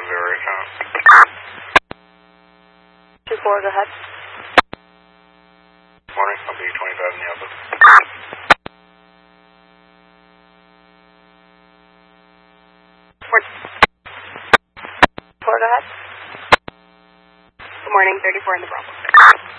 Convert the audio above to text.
account. 2-4, go ahead. Morning, I'll be 25 in the office. 4, go ahead. Good morning, 34 in the Bravo.